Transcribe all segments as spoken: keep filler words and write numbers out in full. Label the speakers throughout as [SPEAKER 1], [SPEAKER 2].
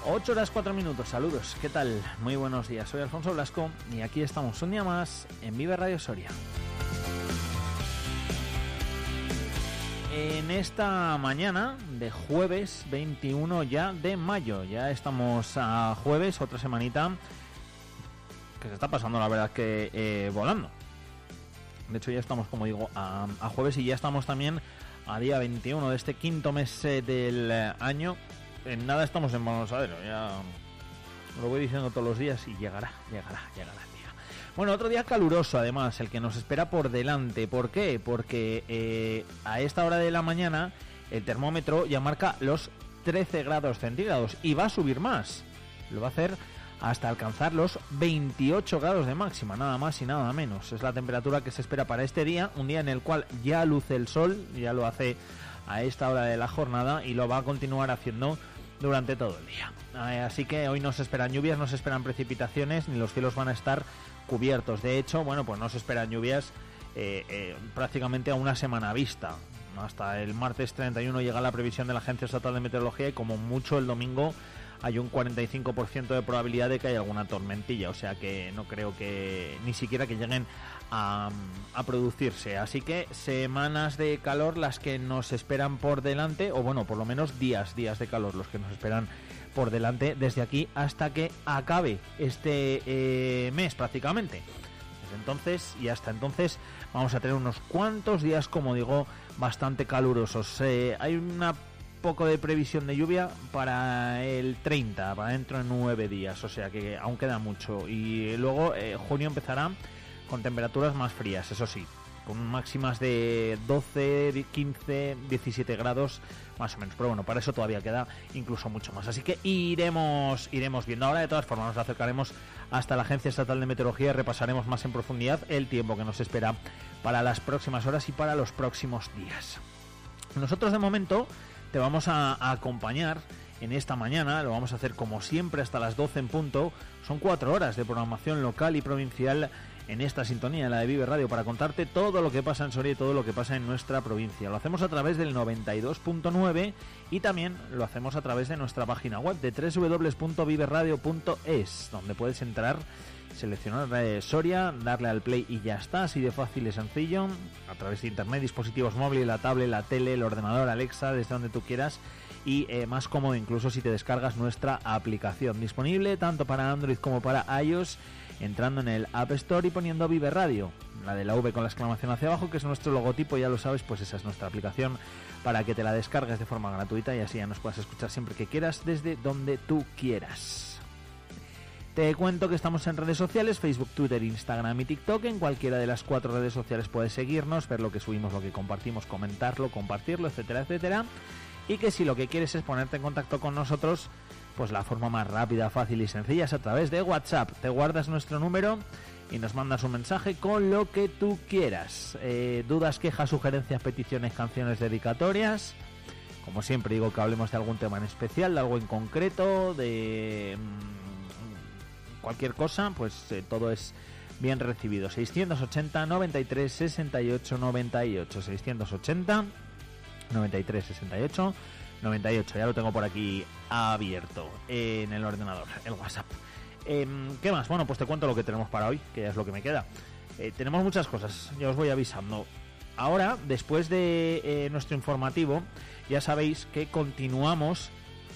[SPEAKER 1] ocho horas cuatro minutos, saludos, ¿qué tal? Muy buenos días, soy Alfonso Blasco y aquí estamos un día más en Vive Radio Soria. En esta mañana de jueves veintiuno ya de mayo, ya estamos a jueves, otra semanita que se está pasando la verdad que eh, volando. De hecho ya estamos, como digo, a, a jueves y ya estamos también a día veintiuno de este quinto mes eh, del eh, año. En nada estamos en Balonsadero, ya lo voy diciendo todos los días y llegará, llegará, llegará el día. Bueno, otro día caluroso además, el que nos espera por delante. ¿Por qué? Porque eh, a esta hora de la mañana el termómetro ya marca los trece grados centígrados y va a subir más. Lo va a hacer hasta alcanzar los veintiocho grados de máxima, nada más y nada menos. Es la temperatura que se espera para este día, un día en el cual ya luce el sol, ya lo hace a esta hora de la jornada y lo va a continuar haciendo durante todo el día. Así que hoy no se esperan lluvias, no se esperan precipitaciones, ni los cielos van a estar cubiertos. De hecho, bueno, pues no se esperan lluvias eh, eh, prácticamente a una semana vista. Hasta el martes treinta y uno llega la previsión de la Agencia Estatal de Meteorología y como mucho el domingo hay un cuarenta y cinco por ciento de probabilidad de que haya alguna tormentilla, o sea que no creo que ni siquiera que lleguen a, a producirse. Así que semanas de calor las que nos esperan por delante, o bueno, por lo menos días, días de calor los que nos esperan por delante desde aquí hasta que acabe este eh, mes prácticamente. Desde entonces y hasta entonces vamos a tener unos cuantos días, como digo, bastante calurosos. Eh, hay una poco de previsión de lluvia para el treinta, para dentro de nueve días, o sea que aún queda mucho. Y luego eh, junio empezará con temperaturas más frías, eso sí, con máximas de doce, quince, diecisiete grados más o menos, pero bueno, para eso todavía queda incluso mucho más, así que iremos iremos viendo. Ahora de todas formas nos acercaremos hasta la Agencia Estatal de Meteorología y repasaremos más en profundidad el tiempo que nos espera para las próximas horas y para los próximos días. Nosotros de momento te vamos a, a acompañar en esta mañana, lo vamos a hacer como siempre hasta las doce en punto. Son cuatro horas de programación local y provincial en esta sintonía, en la de Vive Radio, para contarte todo lo que pasa en Soria y todo lo que pasa en nuestra provincia. Lo hacemos a través del noventa y dos punto nueve y también lo hacemos a través de nuestra página web de doble u doble u doble u punto vive radio punto es, donde puedes entrar, seleccionar eh, Soria, darle al play y ya está, así de fácil y sencillo, a través de internet, dispositivos móviles, la tablet, la tele, el ordenador, Alexa, desde donde tú quieras, y eh, más cómodo incluso si te descargas nuestra aplicación, disponible tanto para Android como para iOS, entrando en el App Store y poniendo Vive Radio, la de la V con la exclamación hacia abajo, que es nuestro logotipo, ya lo sabes, pues esa es nuestra aplicación para que te la descargues de forma gratuita y así ya nos puedas escuchar siempre que quieras, desde donde tú quieras. Te cuento que estamos en redes sociales, Facebook, Twitter, Instagram y TikTok. En cualquiera de las cuatro redes sociales puedes seguirnos, ver lo que subimos, lo que compartimos, comentarlo, compartirlo, etcétera, etcétera. Y que si lo que quieres es ponerte en contacto con nosotros, pues la forma más rápida, fácil y sencilla es a través de WhatsApp. Te guardas nuestro número y nos mandas un mensaje con lo que tú quieras. Eh, dudas, quejas, sugerencias, peticiones, canciones, dedicatorias. Como siempre digo, que hablemos de algún tema en especial, de algo en concreto, de cualquier cosa, pues eh, todo es bien recibido. seiscientos ochenta, noventa y tres, sesenta y ocho, noventa y ocho, seiscientos ochenta, noventa y tres, sesenta y ocho, noventa y ocho, ya lo tengo por aquí abierto en el ordenador, el WhatsApp. Eh, ¿Qué más? Bueno, pues te cuento lo que tenemos para hoy, que ya es lo que me queda. Eh, tenemos muchas cosas, ya os voy avisando. Ahora, después de eh, nuestro informativo, ya sabéis que continuamos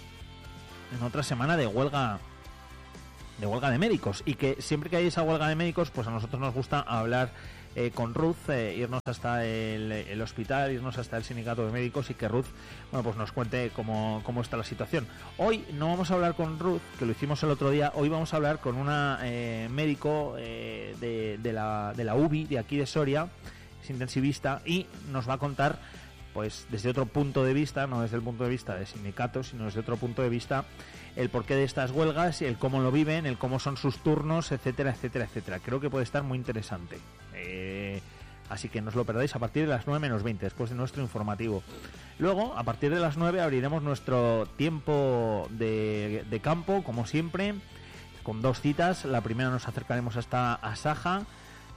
[SPEAKER 1] en otra semana de huelga de huelga de médicos, y que siempre que hay esa huelga de médicos, pues a nosotros nos gusta hablar eh, con Ruth, eh, irnos hasta el, el hospital, irnos hasta el sindicato de médicos y que Ruth, bueno, pues nos cuente cómo, cómo está la situación. Hoy no vamos a hablar con Ruth, que lo hicimos el otro día, hoy vamos a hablar con una eh, médico eh, de, de, la, de la U B I de aquí de Soria, es intensivista, y nos va a contar, pues desde otro punto de vista, no desde el punto de vista de sindicatos, sino desde otro punto de vista, el porqué de estas huelgas, el cómo lo viven, el cómo son sus turnos, etcétera, etcétera, etcétera. Creo que puede estar muy interesante. Eh, así que no os lo perdáis a partir de las nueve menos veinte, después de nuestro informativo. Luego, a partir de las nueve, abriremos nuestro tiempo de, de campo, como siempre, con dos citas. La primera nos acercaremos hasta Asaja,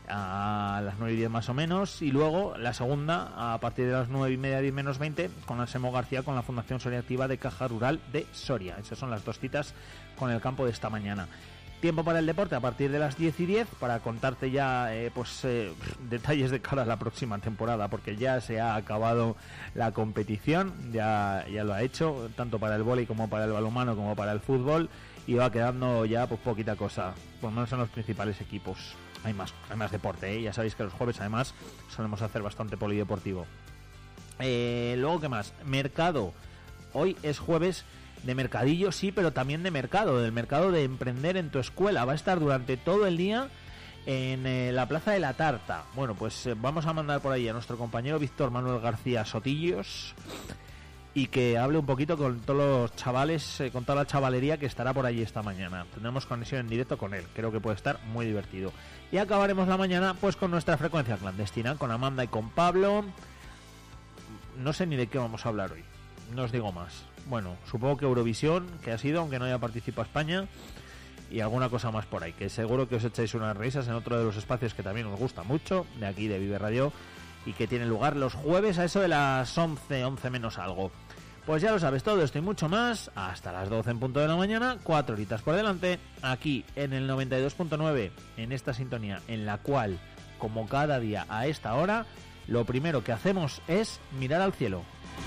[SPEAKER 1] a las nueve y diez más o menos, y luego la segunda a partir de las nueve y media, diez menos veinte, con Anselmo García, con la Fundación Soria Activa de Caja Rural de Soria. Esas son las dos citas con el campo de esta mañana. Tiempo para el deporte a partir de las diez y diez, para contarte ya eh, pues eh, detalles de cara a la próxima temporada, porque ya se ha acabado la competición, ya, ya lo ha hecho, tanto para el vóley como para el balonmano como para el fútbol, y va quedando ya pues poquita cosa, por lo menos en los principales equipos. Hay más, hay más deporte, ¿eh? Ya sabéis que los jueves además solemos hacer bastante polideportivo. Eh, luego, ¿qué más? Mercado. Hoy es jueves de mercadillo, sí, pero también de mercado, del mercado de emprender en tu escuela. Va a estar durante todo el día en eh, la Plaza de la Tarta. Bueno, pues eh, vamos a mandar por ahí a nuestro compañero Víctor Manuel García Sotillos, y que hable un poquito con todos los chavales, eh, con toda la chavalería que estará por allí esta mañana. Tendremos conexión en directo con él, creo que puede estar muy divertido. Y acabaremos la mañana pues con nuestra frecuencia clandestina, con Amanda y con Pablo. No sé ni de qué vamos a hablar hoy, no os digo más. Bueno, supongo que Eurovisión, que ha sido, aunque no haya participado España, y alguna cosa más por ahí, que seguro que os echáis unas risas en otro de los espacios que también os gusta mucho, de aquí de Vive Radio, y que tiene lugar los jueves a eso de las once, once menos algo. Pues ya lo sabes todo esto y mucho más, hasta las doce en punto de la mañana, cuatro horitas por delante, aquí en el noventa y dos punto nueve, en esta sintonía en la cual, como cada día a esta hora, lo primero que hacemos es mirar al cielo.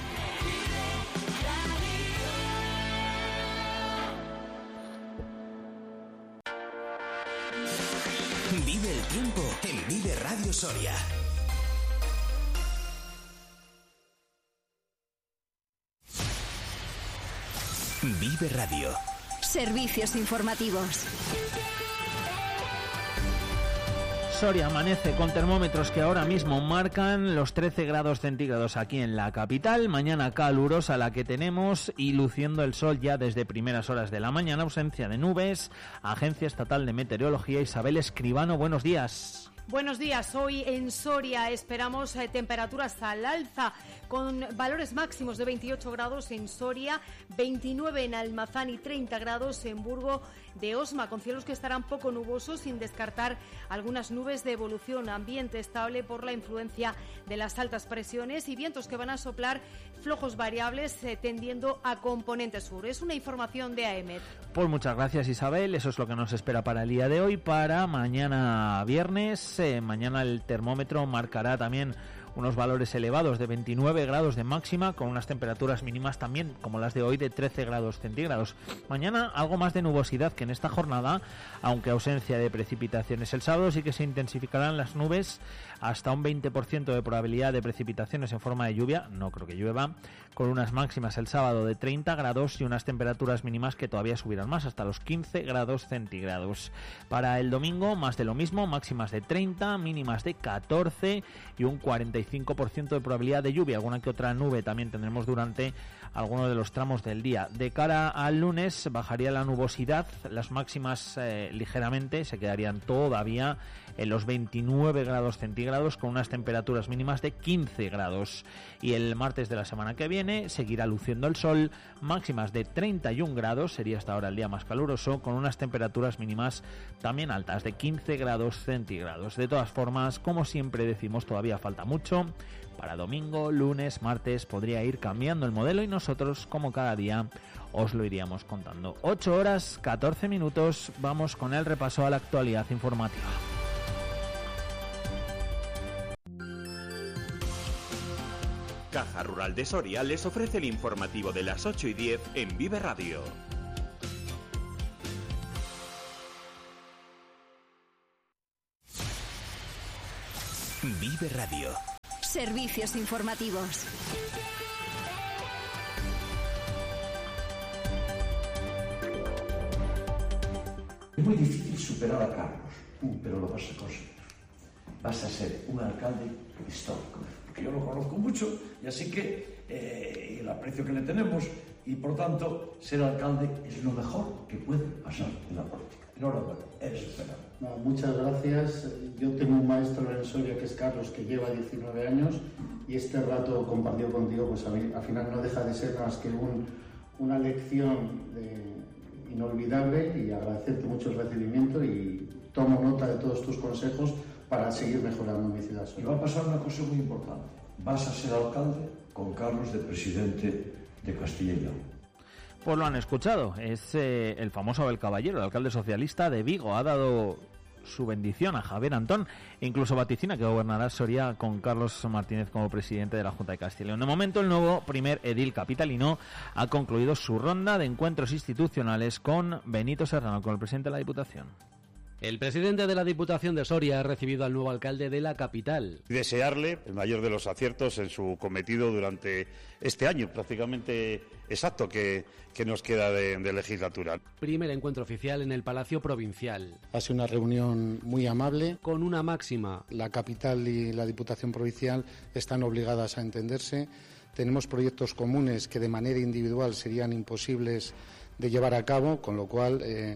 [SPEAKER 2] Vive el tiempo en Vive Radio Soria. Vive Radio.
[SPEAKER 3] Servicios informativos.
[SPEAKER 1] Soria amanece con termómetros que ahora mismo marcan los trece grados centígrados aquí en la capital. Mañana calurosa la que tenemos y luciendo el sol ya desde primeras horas de la mañana. Ausencia de nubes. Agencia Estatal de Meteorología. Isabel Escribano, buenos días.
[SPEAKER 4] Buenos días. Hoy en Soria esperamos eh, temperaturas al alza con valores máximos de veintiocho grados en Soria, veintinueve en Almazán y treinta grados en Burgo de Osma, con cielos que estarán poco nubosos sin descartar algunas nubes de evolución. Ambiente estable por la influencia de las altas presiones y vientos que van a soplar flojos variables eh, tendiendo a componente sur. Es una información de A E M E T.
[SPEAKER 1] Pues muchas gracias, Isabel. Eso es lo que nos espera para el día de hoy. Para mañana viernes, eh, mañana el termómetro marcará también unos valores elevados de veintinueve grados de máxima, con unas temperaturas mínimas también, como las de hoy, de trece grados centígrados. Mañana algo más de nubosidad que en esta jornada, aunque ausencia de precipitaciones. El sábado sí que se intensificarán las nubes, hasta un veinte por ciento de probabilidad de precipitaciones en forma de lluvia, no creo que llueva, con unas máximas el sábado de treinta grados y unas temperaturas mínimas que todavía subirán más, hasta los quince grados centígrados. Para el domingo, más de lo mismo, máximas de treinta, mínimas de catorce y un cuarenta y cinco por ciento de probabilidad de lluvia. Alguna que otra nube también tendremos durante algunos de los tramos del día. De cara al lunes bajaría la nubosidad, las máximas eh, ligeramente se quedarían todavía en los veintinueve grados centígrados, con unas temperaturas mínimas de quince grados. Y el martes de la semana que viene seguirá luciendo el sol, máximas de treinta y un grados, sería hasta ahora el día más caluroso, con unas temperaturas mínimas también altas de quince grados centígrados. De todas formas, como siempre decimos, todavía falta mucho. Para domingo, lunes, martes podría ir cambiando el modelo y nosotros, como cada día, os lo iríamos contando. ocho horas, catorce minutos, vamos con el repaso a la actualidad informativa.
[SPEAKER 5] Caja Rural de Soria les ofrece el informativo de las ocho y diez en Vive Radio.
[SPEAKER 2] Vive Radio.
[SPEAKER 3] Servicios informativos.
[SPEAKER 6] Es muy difícil superar a Carlos, pero lo vas a conseguir. Vas a ser un alcalde histórico, porque yo lo conozco mucho y así que eh, el aprecio que le tenemos, y por tanto ser alcalde es lo mejor que puede pasar en la política. Enhorabuena, eres superado.
[SPEAKER 7] No, muchas gracias. Yo tengo un maestro en Soria que es Carlos, que lleva diecinueve años, y este rato compartido contigo, pues a mí, al final no deja de ser más que un, una lección de, inolvidable, y agradecerte mucho el recibimiento y tomo nota de todos tus consejos para seguir mejorando mi ciudad.
[SPEAKER 6] Y va a pasar una cosa muy importante. Vas a ser alcalde con Carlos de presidente de Castilla y León.
[SPEAKER 1] Pues lo han escuchado. Es eh, el famoso Abel Caballero, el alcalde socialista de Vigo. Ha dado su bendición a Javier Antón e incluso vaticina que gobernará Soria con Carlos Martínez como presidente de la Junta de Castilla y León. De momento, el nuevo primer edil capitalino ha concluido su ronda de encuentros institucionales con Benito Serrano, con el presidente de la Diputación.
[SPEAKER 8] El presidente de la Diputación de Soria ha recibido al nuevo alcalde de la capital.
[SPEAKER 9] Desearle el mayor de los aciertos en su cometido durante este año, prácticamente exacto, que, que nos queda de, de legislatura.
[SPEAKER 8] Primer encuentro oficial en el Palacio Provincial.
[SPEAKER 7] Ha sido una reunión muy amable.
[SPEAKER 8] Con una máxima.
[SPEAKER 7] La capital y la Diputación Provincial están obligadas a entenderse. Tenemos proyectos comunes que de manera individual serían imposibles de llevar a cabo, con lo cual eh,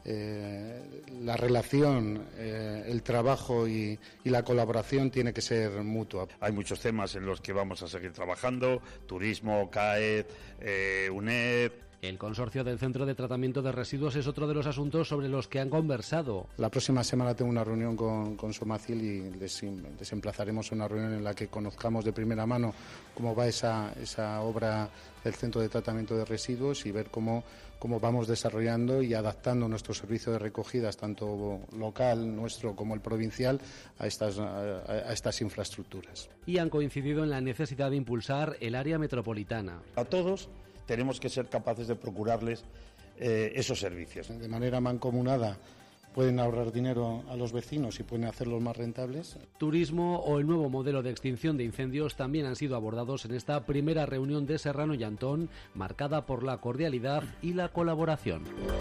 [SPEAKER 7] eh, la relación, eh, el trabajo y, y la colaboración tiene que ser mutua.
[SPEAKER 9] Hay muchos temas en los que vamos a seguir trabajando: turismo, C A E D, eh, U N E D.
[SPEAKER 8] El consorcio del Centro de Tratamiento de Residuos es otro de los asuntos sobre los que han conversado.
[SPEAKER 7] La próxima semana tengo una reunión con, con Somacil y les, les emplazaremos a una reunión en la que conozcamos de primera mano cómo va esa, esa obra del Centro de Tratamiento de Residuos y ver cómo, cómo vamos desarrollando y adaptando nuestro servicio de recogidas, tanto local, nuestro, como el provincial, a estas, a, a estas infraestructuras.
[SPEAKER 8] Y han coincidido en la necesidad de impulsar el área metropolitana.
[SPEAKER 9] A todos tenemos que ser capaces de procurarles eh, esos servicios.
[SPEAKER 7] De manera mancomunada pueden ahorrar dinero a los vecinos y pueden hacerlos más rentables.
[SPEAKER 8] Turismo o el nuevo modelo de extinción de incendios también han sido abordados en esta primera reunión de Serrano y Antón, marcada por la cordialidad y la colaboración.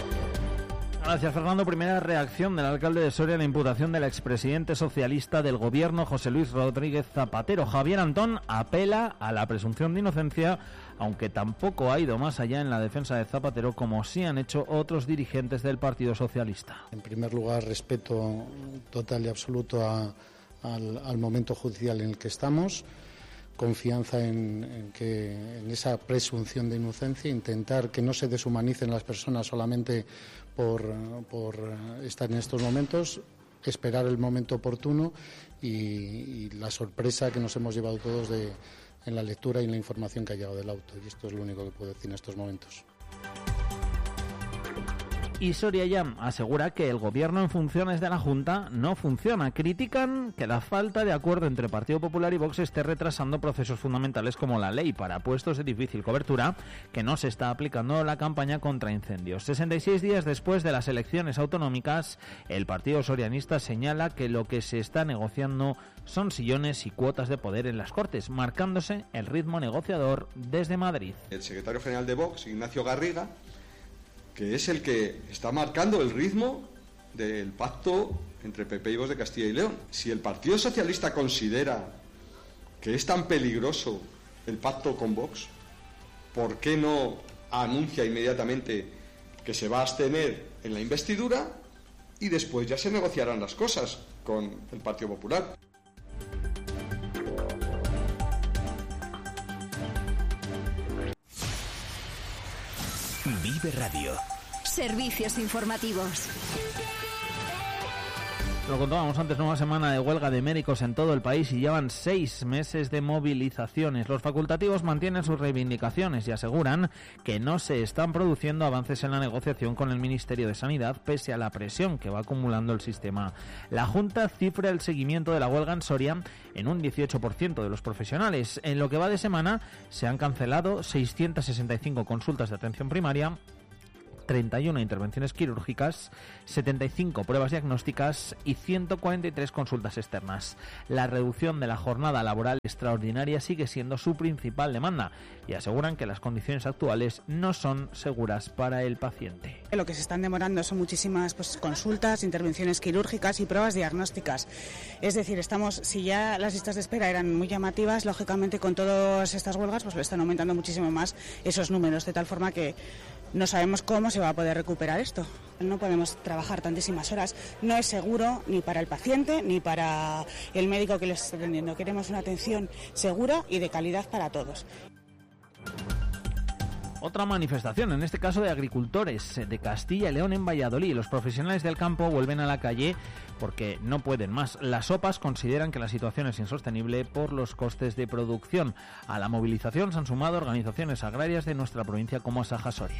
[SPEAKER 1] Gracias, Fernando. Primera reacción del alcalde de Soria a la imputación del expresidente socialista del gobierno, José Luis Rodríguez Zapatero. Javier Antón apela a la presunción de inocencia, aunque tampoco ha ido más allá en la defensa de Zapatero, como sí han hecho otros dirigentes del Partido Socialista.
[SPEAKER 7] En primer lugar, respeto total y absoluto a, al, al momento judicial en el que estamos. Confianza en, en que en esa presunción de inocencia, intentar que no se deshumanicen las personas solamente por, por estar en estos momentos, esperar el momento oportuno y, y la sorpresa que nos hemos llevado todos de, en la lectura y en la información que ha llegado del auto. Y esto es lo único que puedo decir en estos momentos.
[SPEAKER 1] Y Soria ya asegura que el gobierno en funciones de la Junta no funciona. Critican que la falta de acuerdo entre Partido Popular y Vox esté retrasando procesos fundamentales como la ley para puestos de difícil cobertura, que no se está aplicando la campaña contra incendios. sesenta y seis días después de las elecciones autonómicas, el partido sorianista señala que lo que se está negociando son sillones y cuotas de poder en las Cortes, marcándose el ritmo negociador desde Madrid.
[SPEAKER 10] El secretario general de Vox, Ignacio Garriga, que es el que está marcando el ritmo del pacto entre P P y Vox de Castilla y León. Si el Partido Socialista considera que es tan peligroso el pacto con Vox, ¿por qué no anuncia inmediatamente que se va a abstener en la investidura y después ya se negociarán las cosas con el Partido Popular?
[SPEAKER 2] Vive Radio.
[SPEAKER 3] Servicios informativos.
[SPEAKER 1] Lo contábamos antes, nueva semana de huelga de médicos en todo el país y llevan seis meses de movilizaciones. Los facultativos mantienen sus reivindicaciones y aseguran que no se están produciendo avances en la negociación con el Ministerio de Sanidad, pese a la presión que va acumulando el sistema. La Junta cifra el seguimiento de la huelga en Soria en un dieciocho por ciento de los profesionales. En lo que va de semana se han cancelado seiscientas sesenta y cinco consultas de atención primaria, treinta y una intervenciones quirúrgicas, setenta y cinco pruebas diagnósticas y ciento cuarenta y tres consultas externas. La reducción de la jornada laboral extraordinaria sigue siendo su principal demanda y aseguran que las condiciones actuales no son seguras para el paciente.
[SPEAKER 11] Lo que se están demorando son muchísimas pues, consultas, intervenciones quirúrgicas y pruebas diagnósticas. Es decir, estamos, si ya las listas de espera eran muy llamativas, lógicamente con todas estas huelgas pues están aumentando muchísimo más esos números, de tal forma que no sabemos cómo se va a poder recuperar esto. No podemos trabajar tantísimas horas. No es seguro ni para el paciente ni para el médico que les está atendiendo. Queremos una atención segura y de calidad para todos.
[SPEAKER 1] Otra manifestación, en este caso de agricultores de Castilla y León en Valladolid. Los profesionales del campo vuelven a la calle porque no pueden más. Las O P As consideran que la situación es insostenible por los costes de producción. A la movilización se han sumado organizaciones agrarias de nuestra provincia como Asaja Soria.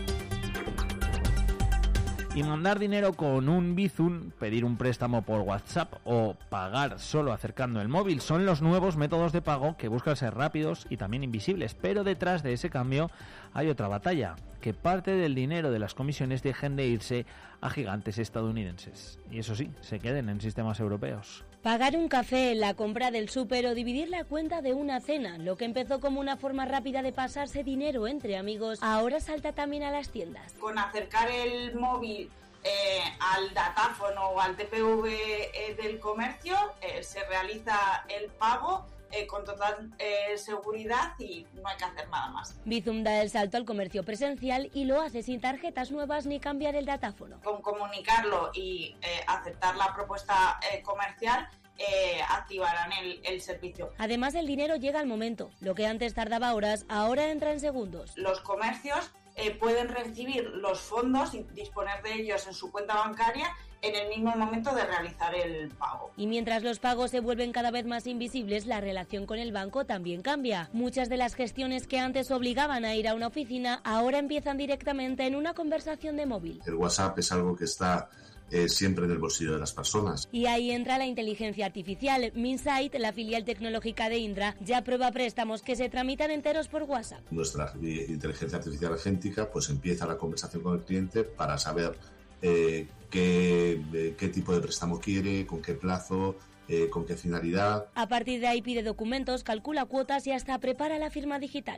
[SPEAKER 1] Y mandar dinero con un Bizum, pedir un préstamo por WhatsApp o pagar solo acercando el móvil son los nuevos métodos de pago que buscan ser rápidos y también invisibles. Pero detrás de ese cambio hay otra batalla, que parte del dinero de las comisiones dejen de irse a gigantes estadounidenses. Y eso sí, se queden en sistemas europeos.
[SPEAKER 12] Pagar un café, la compra del súper o dividir la cuenta de una cena, lo que empezó como una forma rápida de pasarse dinero entre amigos, ahora salta también a las tiendas.
[SPEAKER 13] Con acercar el móvil eh, al datáfono o al T P V eh, del comercio, eh, se realiza el pago eh, con total eh, seguridad y no hay que hacer nada más.
[SPEAKER 12] Bizum da el salto al comercio presencial y lo hace sin tarjetas nuevas ni cambiar el datáfono.
[SPEAKER 13] Con comunicarlo y eh, aceptar la propuesta eh, comercial, Eh, activarán el, el servicio.
[SPEAKER 12] Además, el dinero llega al momento. Lo que antes tardaba horas, ahora entra en segundos.
[SPEAKER 13] Los comercios eh, pueden recibir los fondos y disponer de ellos en su cuenta bancaria en el mismo momento de realizar el pago.
[SPEAKER 12] Y mientras los pagos se vuelven cada vez más invisibles, la relación con el banco también cambia. Muchas de las gestiones que antes obligaban a ir a una oficina, ahora empiezan directamente en una conversación de móvil.
[SPEAKER 14] El WhatsApp es algo que está Eh, siempre en el bolsillo de las personas.
[SPEAKER 12] Y ahí entra la inteligencia artificial. Minsight, la filial tecnológica de Indra, ya prueba préstamos que se tramitan enteros por WhatsApp.
[SPEAKER 14] Nuestra inteligencia artificial agéntica pues empieza la conversación con el cliente para saber eh, qué, eh, qué tipo de préstamo quiere, con qué plazo, eh, con qué finalidad.
[SPEAKER 12] A partir de ahí pide documentos, calcula cuotas y hasta prepara la firma digital.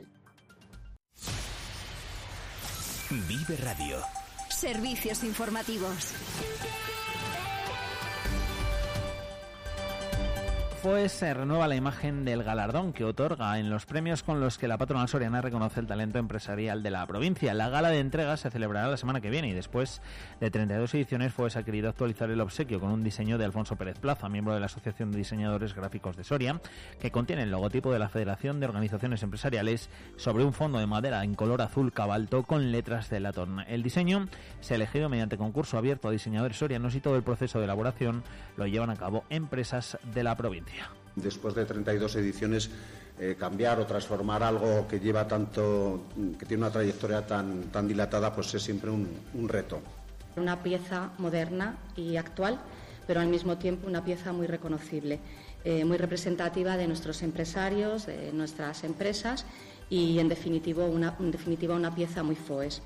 [SPEAKER 2] Vive Radio.
[SPEAKER 3] Servicios informativos.
[SPEAKER 1] Pues se renueva la imagen del galardón que otorga en los premios con los que la patronal soriana reconoce el talento empresarial de la provincia. La gala de entrega se celebrará la semana que viene y después de treinta y dos ediciones fue se ha querido actualizar el obsequio con un diseño de Alfonso Pérez Plaza, miembro de la Asociación de Diseñadores Gráficos de Soria, que contiene el logotipo de la Federación de Organizaciones Empresariales sobre un fondo de madera en color azul cabalto con letras de latón. El diseño se ha elegido mediante concurso abierto a diseñadores sorianos y todo el proceso de elaboración lo llevan a cabo empresas de la provincia.
[SPEAKER 15] Después de treinta y dos ediciones, eh, cambiar o transformar algo que lleva tanto, que tiene una trayectoria tan, tan dilatada, pues es siempre un, un reto.
[SPEAKER 16] Una pieza moderna y actual, pero al mismo tiempo una pieza muy reconocible, eh, muy representativa de nuestros empresarios, de nuestras empresas y en definitiva una, en definitiva una pieza muy FOES.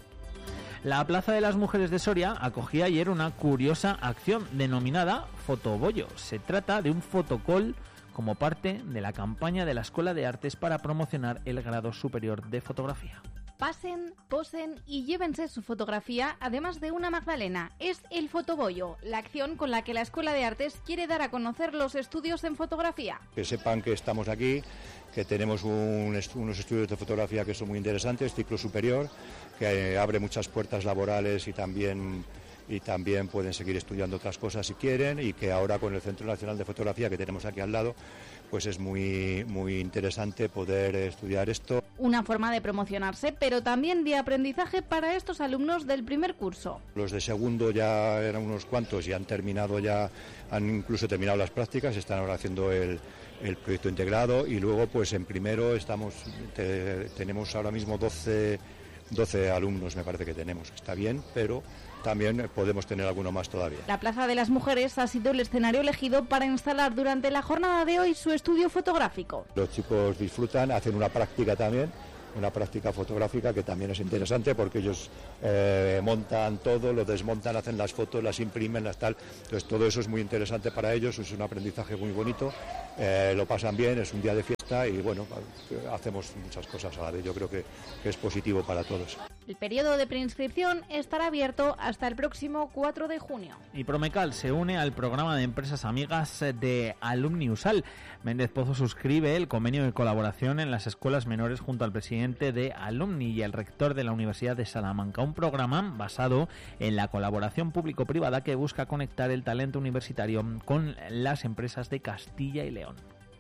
[SPEAKER 1] La Plaza de las Mujeres de Soria acogía ayer una curiosa acción denominada Fotobollo. Se trata de un fotocall como parte de la campaña de la Escuela de Artes para promocionar el grado superior de fotografía.
[SPEAKER 17] Pasen, posen y llévense su fotografía, además de una magdalena. Es el Fotobollo, la acción con la que la Escuela de Artes quiere dar a conocer los estudios en fotografía.
[SPEAKER 18] Que sepan que estamos aquí, que tenemos un, unos estudios de fotografía que son muy interesantes, ciclo superior, que eh, abre muchas puertas laborales y también, y también pueden seguir estudiando otras cosas si quieren, y que ahora con el Centro Nacional de Fotografía que tenemos aquí al lado, pues es muy, muy interesante poder estudiar esto.
[SPEAKER 17] Una forma de promocionarse, pero también de aprendizaje para estos alumnos del primer curso.
[SPEAKER 18] Los de segundo ya eran unos cuantos y han terminado ya, han incluso terminado las prácticas, están ahora haciendo el, el proyecto integrado, y luego pues en primero estamos te, tenemos ahora mismo doce, doce alumnos, me parece que tenemos. Está bien, pero también podemos tener alguno más todavía.
[SPEAKER 17] La Plaza de las Mujeres ha sido el escenario elegido para instalar durante la jornada de hoy su estudio fotográfico.
[SPEAKER 18] Los chicos disfrutan, hacen una práctica también, una práctica fotográfica que también es interesante porque ellos eh, montan todo, lo desmontan, hacen las fotos, las imprimen, las tal. Entonces todo eso es muy interesante para ellos, es un aprendizaje muy bonito, eh, lo pasan bien, es un día de fiesta y bueno, hacemos muchas cosas a la vez. Yo creo que, que es positivo para todos.
[SPEAKER 17] El periodo de preinscripción estará abierto hasta el próximo cuatro de junio.
[SPEAKER 1] Y Promecal se une al programa de empresas amigas de Alumni USAL. Méndez Pozo suscribe el convenio de colaboración en las escuelas menores junto al presidente de Alumni y el rector de la Universidad de Salamanca. Un programa basado en la colaboración público-privada que busca conectar el talento universitario con las empresas de Castilla y León.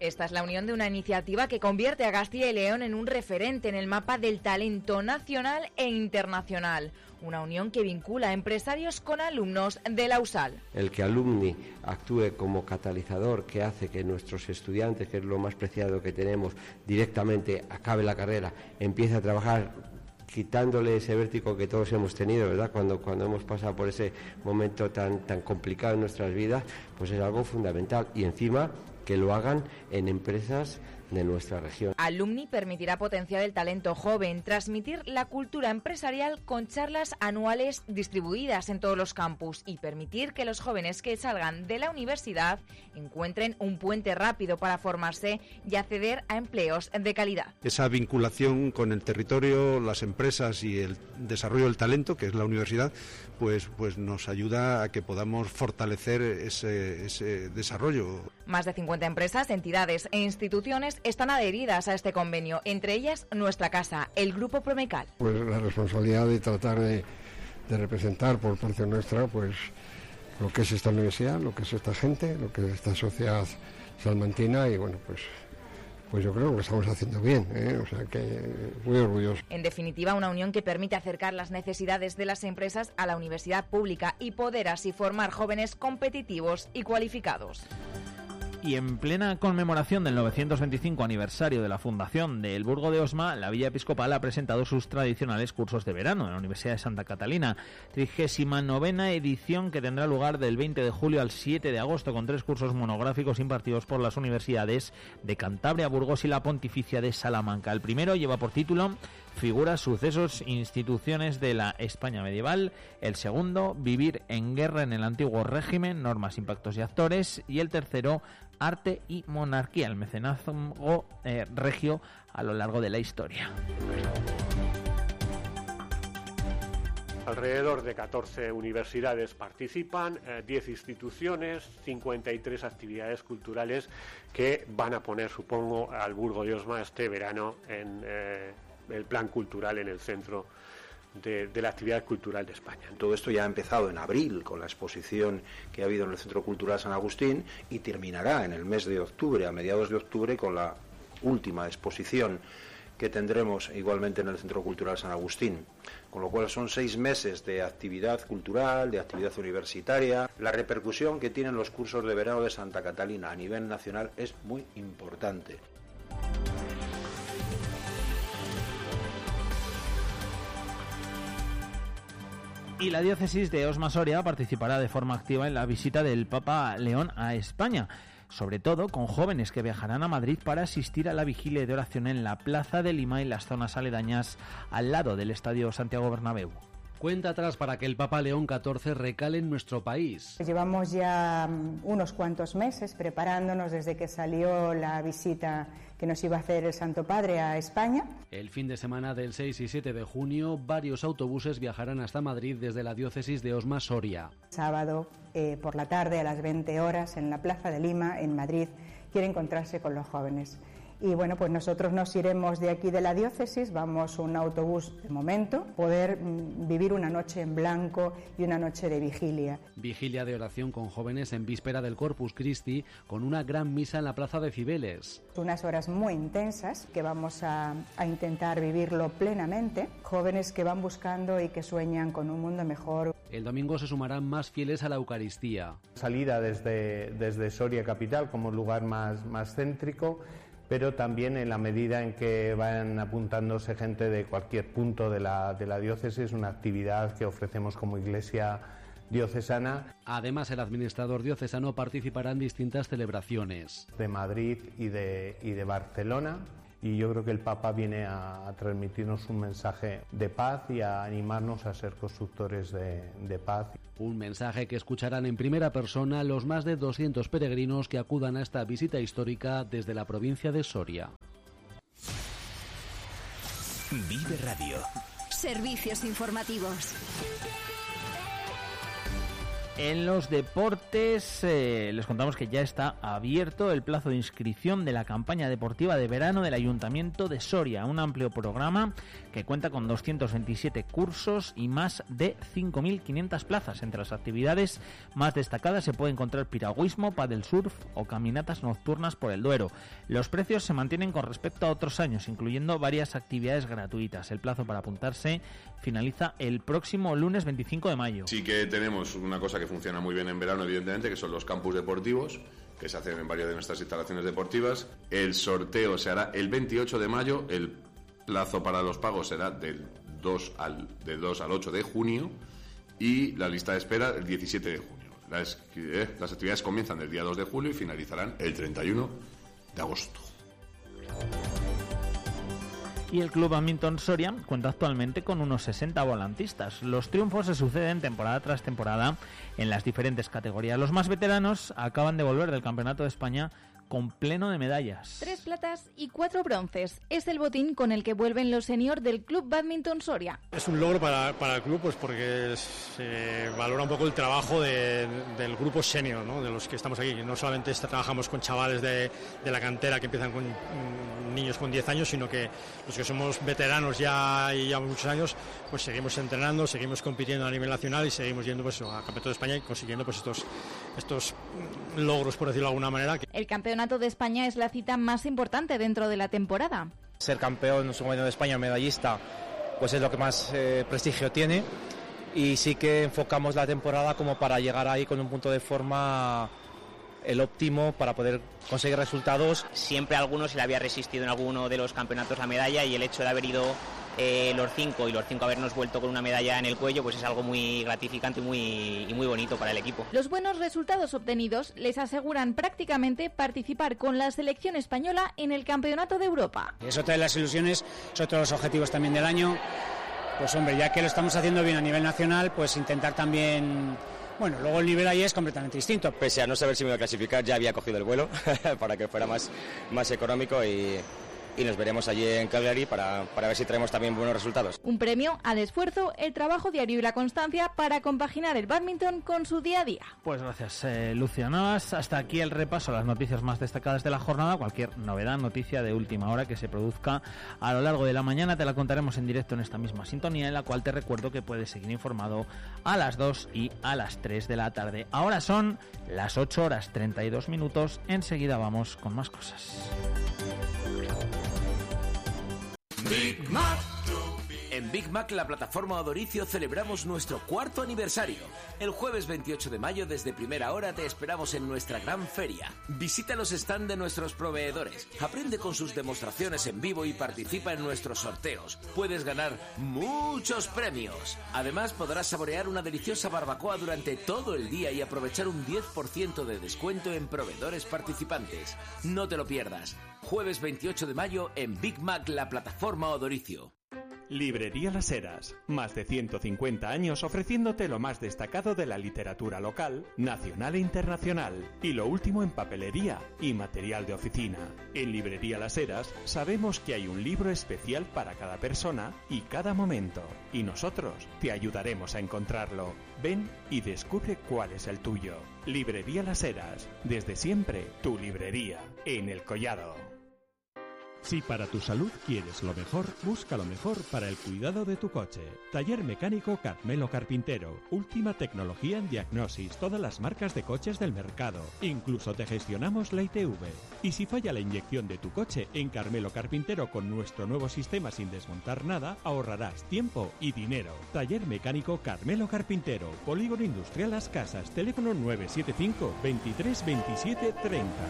[SPEAKER 19] Esta es la unión de una iniciativa que convierte a Castilla y León en un referente en el mapa del talento nacional e internacional. Una unión que vincula a empresarios con alumnos de la U S A L.
[SPEAKER 20] El que Alumni actúe como catalizador que hace que nuestros estudiantes, que es lo más preciado que tenemos, directamente acabe la carrera, empiece a trabajar quitándole ese vértigo que todos hemos tenido, ¿verdad? Cuando, cuando hemos pasado por ese momento tan, tan complicado en nuestras vidas, pues es algo fundamental. Y encima que lo hagan en empresas de nuestra región.
[SPEAKER 19] Alumni permitirá potenciar el talento joven, transmitir la cultura empresarial con charlas anuales distribuidas en todos los campus y permitir que los jóvenes que salgan de la universidad encuentren un puente rápido para formarse y acceder a empleos de calidad.
[SPEAKER 21] Esa vinculación con el territorio, las empresas y el desarrollo del talento, que es la universidad, pues, pues nos ayuda a que podamos fortalecer ese, ese desarrollo.
[SPEAKER 19] Más de cincuenta empresas, entidades e instituciones están adheridas a este convenio, entre ellas nuestra casa, el Grupo Promecal.
[SPEAKER 22] Pues la responsabilidad de tratar de, de representar por parte nuestra pues lo que es esta universidad, lo que es esta gente, lo que es esta sociedad salmantina y bueno, pues pues yo creo que lo estamos haciendo bien, ¿eh? O sea que muy orgulloso.
[SPEAKER 19] En definitiva, una unión que permite acercar las necesidades de las empresas a la universidad pública y poder así formar jóvenes competitivos y cualificados.
[SPEAKER 1] Y en plena conmemoración del novecientos veinticinco aniversario de la fundación de El Burgo de Osma, la Villa Episcopal ha presentado sus tradicionales cursos de verano en la Universidad de Santa Catalina. trigésima novena edición que tendrá lugar del veinte de julio al siete de agosto con tres cursos monográficos impartidos por las universidades de Cantabria, Burgos y la Pontificia de Salamanca. El primero lleva por título Figuras, sucesos, instituciones de la España medieval. El segundo, Vivir en guerra en el antiguo régimen, normas, impactos y actores. Y el tercero, Arte y monarquía, el mecenazgo eh, regio a lo largo de la historia.
[SPEAKER 23] Alrededor de catorce universidades participan, eh, diez instituciones, cincuenta y tres actividades culturales que van a poner, supongo, al Burgo de Osma este verano en eh, el plan cultural en el centro de, de la actividad cultural de España.
[SPEAKER 24] Todo esto ya ha empezado en abril con la exposición que ha habido en el Centro Cultural San Agustín y terminará en el mes de octubre, a mediados de octubre, con la última exposición que tendremos igualmente en el Centro Cultural San Agustín. Con lo cual son seis meses de actividad cultural, de actividad universitaria. La repercusión que tienen los cursos de verano de Santa Catalina a nivel nacional es muy importante.
[SPEAKER 1] Y la diócesis de Osma-Soria participará de forma activa en la visita del Papa León a España, sobre todo con jóvenes que viajarán a Madrid para asistir a la vigilia de oración en la Plaza de Lima y las zonas aledañas al lado del Estadio Santiago Bernabéu.
[SPEAKER 8] Cuenta atrás para que el Papa León catorce recale en nuestro país.
[SPEAKER 25] Llevamos ya unos cuantos meses preparándonos desde que salió la visita que nos iba a hacer el Santo Padre a España.
[SPEAKER 8] El fin de semana del seis y siete de junio, varios autobuses viajarán hasta Madrid desde la diócesis de Osma-Soria.
[SPEAKER 25] Sábado eh, por la tarde a las veinte horas en la Plaza de Lima, en Madrid, quiere encontrarse con los jóvenes. Y bueno, pues nosotros nos iremos de aquí de la diócesis, vamos un autobús de momento, poder mm, vivir una noche en blanco y una noche de vigilia.
[SPEAKER 8] Vigilia de oración con jóvenes en víspera del Corpus Christi, con una gran misa en la Plaza de Cibeles.
[SPEAKER 25] Unas horas muy intensas que vamos a, a intentar vivirlo plenamente. Jóvenes que van buscando y que sueñan con un mundo mejor.
[SPEAKER 8] El domingo se sumarán más fieles a la Eucaristía.
[SPEAKER 26] Salida desde, desde Soria capital como lugar más, más céntrico, pero también en la medida en que van apuntándose gente de cualquier punto de la, de la diócesis, una actividad que ofrecemos como Iglesia diocesana.
[SPEAKER 8] Además, el administrador diocesano participará en distintas celebraciones.
[SPEAKER 26] De Madrid y de, y de Barcelona. Y yo creo que el Papa viene a, a transmitirnos un mensaje de paz y a animarnos a ser constructores de, de paz.
[SPEAKER 8] Un mensaje que escucharán en primera persona los más de doscientos peregrinos que acudan a esta visita histórica desde la provincia de Soria.
[SPEAKER 2] Vive Radio.
[SPEAKER 3] Servicios informativos.
[SPEAKER 1] En los deportes eh, les contamos que ya está abierto el plazo de inscripción de la campaña deportiva de verano del Ayuntamiento de Soria, un amplio programa que cuenta con doscientos veintisiete cursos y más de cinco mil quinientas plazas. Entre las actividades más destacadas se puede encontrar piragüismo, paddle surf o caminatas nocturnas por el Duero. Los precios se mantienen con respecto a otros años, incluyendo varias actividades gratuitas. El plazo para apuntarse finaliza el próximo lunes veinticinco de mayo.
[SPEAKER 4] Sí que tenemos una cosa que funciona muy bien en verano, evidentemente, que son los campus deportivos, que se hacen en varias de nuestras instalaciones deportivas. El sorteo se hará el veintiocho de mayo, el plazo para los pagos será del dos al, del dos al ocho de junio y la lista de espera el diecisiete de junio. Las, eh, las actividades comienzan el día dos de julio y finalizarán el treinta y uno de agosto.
[SPEAKER 1] Y el Club Badminton Soria cuenta actualmente con unos sesenta volantistas. Los triunfos se suceden temporada tras temporada en las diferentes categorías. Los más veteranos acaban de volver del Campeonato de España con pleno de medallas.
[SPEAKER 17] Tres platas y cuatro bronces. Es el botín con el que vuelven los senior del Club Badminton Soria.
[SPEAKER 5] Es un logro para, para el club, pues porque se valora un poco el trabajo de, del grupo senior, ¿no? De los que estamos aquí. No solamente trabajamos con chavales de, de la cantera que empiezan con mm, niños con diez años, sino que los que somos veteranos ya y ya muchos años, pues seguimos entrenando, seguimos compitiendo a nivel nacional y seguimos yendo pues, a Campeonato de España y consiguiendo pues estos, estos logros, por decirlo de alguna manera.
[SPEAKER 17] El Campeonato de España es la cita más importante dentro de la temporada.
[SPEAKER 6] Ser campeón submarino de España, medallista, pues es lo que más eh, prestigio tiene, y sí que enfocamos la temporada como para llegar ahí con un punto de forma el óptimo para poder conseguir resultados.
[SPEAKER 7] Siempre a alguno se le había resistido en alguno de los campeonatos la medalla, y el hecho de haber ido eh, los cinco y los cinco habernos vuelto con una medalla en el cuello, pues es algo muy gratificante y muy, y muy bonito para el equipo.
[SPEAKER 17] Los buenos resultados obtenidos les aseguran prácticamente participar con la selección española en el Campeonato de Europa.
[SPEAKER 9] Es otra de las ilusiones, es otro de los objetivos también del año. Pues hombre, ya que lo estamos haciendo bien a nivel nacional, pues intentar también... Bueno, luego el nivel ahí es completamente distinto.
[SPEAKER 10] Pese a no saber si me iba a clasificar, ya había cogido el vuelo para que fuera más, más económico y, y nos veremos allí en Calgary para, para ver si traemos también buenos resultados.
[SPEAKER 17] Un premio al esfuerzo, el trabajo diario y la constancia para compaginar el bádminton con su día a día.
[SPEAKER 1] Pues gracias, eh, Lucia Navas. Hasta aquí el repaso a las noticias más destacadas de la jornada. Cualquier novedad, noticia de última hora que se produzca a lo largo de la mañana te la contaremos en directo en esta misma sintonía, en la cual te recuerdo que puedes seguir informado a las dos y a las tres de la tarde. Ahora son las ocho horas treinta y dos minutos. Enseguida vamos con más cosas.
[SPEAKER 2] Big Mac. En Big Mac, la plataforma Odoricio, celebramos nuestro cuarto aniversario. El jueves veintiocho de mayo, desde primera hora, te esperamos en nuestra gran feria. Visita los stands de nuestros proveedores, aprende con sus demostraciones en vivo y participa en nuestros sorteos. Puedes ganar muchos premios. Además, podrás saborear una deliciosa barbacoa durante todo el día y aprovechar un diez por ciento de descuento en proveedores participantes. No te lo pierdas. Jueves veintiocho de mayo en Big Mac, la plataforma Odoricio.
[SPEAKER 27] Librería Las Heras, más de ciento cincuenta años ofreciéndote lo más destacado de la literatura local, nacional e internacional, y lo último en papelería y material de oficina. En Librería Las Heras sabemos que hay un libro especial para cada persona y cada momento, y nosotros te ayudaremos a encontrarlo. Ven y descubre cuál es el tuyo. Librería Las Heras, desde siempre tu librería, en El Collado.
[SPEAKER 28] Si para tu salud quieres lo mejor, busca lo mejor para el cuidado de tu coche. Taller Mecánico Carmelo Carpintero. Última tecnología en diagnosis, todas las marcas de coches del mercado. Incluso te gestionamos la I T V. Y si falla la inyección de tu coche, en Carmelo Carpintero con nuestro nuevo sistema sin desmontar nada, ahorrarás tiempo y dinero. Taller Mecánico Carmelo Carpintero. Polígono Industrial Las Casas. Teléfono nueve siete cinco, veintitrés veintisiete treinta.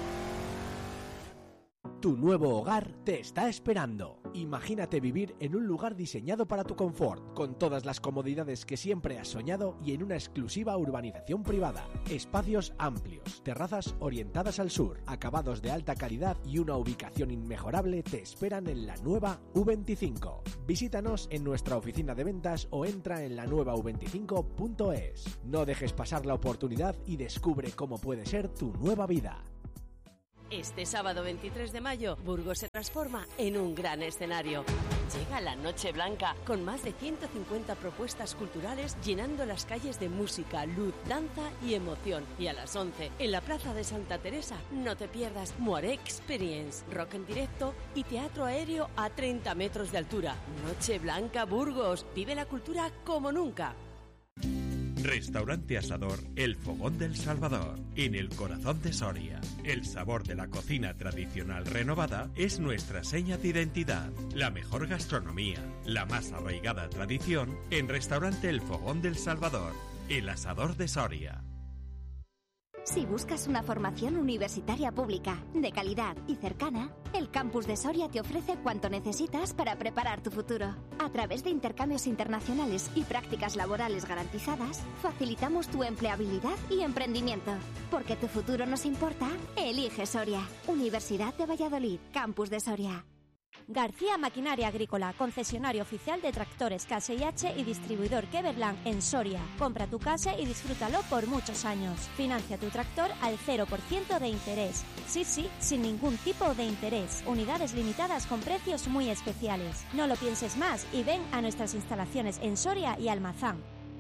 [SPEAKER 29] Tu nuevo hogar te está esperando. Imagínate vivir en un lugar diseñado para tu confort, con todas las comodidades que siempre has soñado y en una exclusiva urbanización privada. Espacios amplios, terrazas orientadas al sur, acabados de alta calidad y una ubicación inmejorable te esperan en la nueva U veinticinco. Visítanos en nuestra oficina de ventas o entra en la nueva u veinticinco punto es. No dejes pasar la oportunidad y descubre cómo puede ser tu nueva vida.
[SPEAKER 11] Este sábado veintitrés de mayo, Burgos se transforma en un gran escenario. Llega la Noche Blanca, con más de ciento cincuenta propuestas culturales llenando las calles de música, luz, danza y emoción. Y a las once, en la Plaza de Santa Teresa, no te pierdas Moiré Experience, rock en directo y teatro aéreo a treinta metros de altura. Noche Blanca Burgos, vive la cultura como nunca.
[SPEAKER 28] Restaurante Asador El Fogón del Salvador, en el corazón de Soria. El sabor de la cocina tradicional renovada es nuestra seña de identidad. La mejor gastronomía, la más arraigada tradición en Restaurante El Fogón del Salvador, el Asador de Soria.
[SPEAKER 3] Si buscas una formación universitaria pública, de calidad y cercana, el Campus de Soria te ofrece cuanto necesitas para preparar tu futuro. A través de intercambios internacionales y prácticas laborales garantizadas, facilitamos tu empleabilidad y emprendimiento. Porque tu futuro nos importa, elige Soria. Universidad de Valladolid, Campus de Soria.
[SPEAKER 12] García Maquinaria Agrícola, concesionario oficial de tractores K S I H y distribuidor Keverland en Soria. Compra tu K S I y disfrútalo por muchos años. Financia tu tractor al cero por ciento de interés. Sí, sí, sin ningún tipo de interés. Unidades limitadas con precios muy especiales. No lo pienses más y ven a nuestras instalaciones en Soria y Almazán.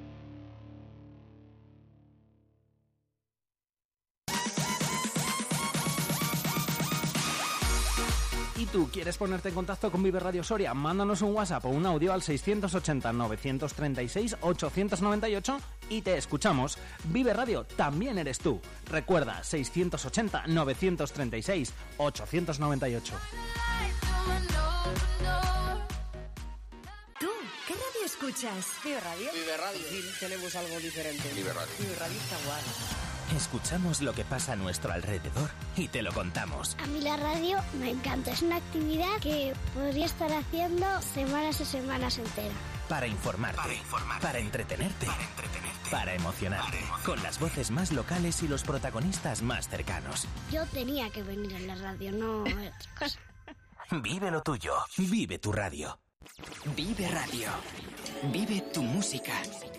[SPEAKER 1] ¿Y tú quieres ponerte en contacto con Vive Radio Soria? Mándanos un WhatsApp o un audio al seiscientos ochenta, novecientos treinta y seis, ochocientos noventa y ocho y te escuchamos. Vive Radio también eres tú. Recuerda, seiscientos ochenta, novecientos treinta y seis, ochocientos noventa y ocho.
[SPEAKER 3] ¿Tú qué radio escuchas?
[SPEAKER 12] Vive Radio.
[SPEAKER 13] Vive Radio.
[SPEAKER 12] Sí, tenemos algo diferente.
[SPEAKER 13] Vive Radio.
[SPEAKER 12] Vive Radio está guay.
[SPEAKER 14] Escuchamos lo que pasa a nuestro alrededor y te lo contamos.
[SPEAKER 15] A mí la radio me encanta. Es una actividad que podría estar haciendo semanas y semanas enteras.
[SPEAKER 14] Para informarte, para, informarte, para, entretenerte, para entretenerte, para emocionarte, para emocionarte, con las voces más locales y los protagonistas más cercanos.
[SPEAKER 15] Yo tenía que venir en la radio, no otra cosa.
[SPEAKER 14] Vive lo tuyo, vive tu radio.
[SPEAKER 16] Vive Radio. Vive tu música.